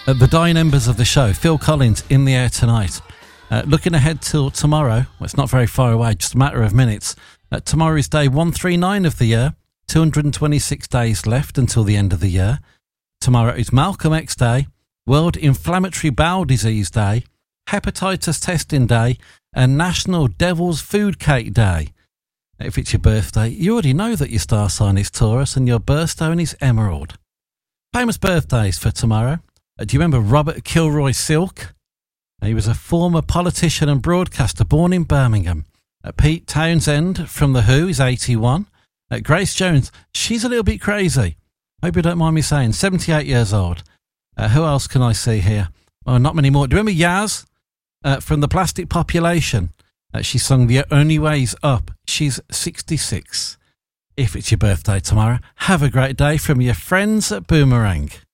The dying embers of the show, Phil Collins, in the air tonight. Looking ahead till tomorrow, well, it's not very far away, just a matter of minutes. Tomorrow is day 139 of the year, 226 days left until the end of the year. Tomorrow is Malcolm X Day, World Inflammatory Bowel Disease Day, Hepatitis Testing Day, and National Devil's Food Cake Day. If it's your birthday, you already know that your star sign is Taurus and your birthstone is Emerald. Famous birthdays for tomorrow. Do you remember Robert Kilroy Silk? He was a former politician and broadcaster born in Birmingham. Pete Townsend from The Who is 81. Grace Jones, she's a little bit crazy. Hope you don't mind me saying, 78 years old. Who else can I see here? Oh, not many more. Do you remember Yaz from The Plastic Population? She sung The Only Way's Up. She's 66. If it's your birthday tomorrow, have a great day from your friends at Boomerang.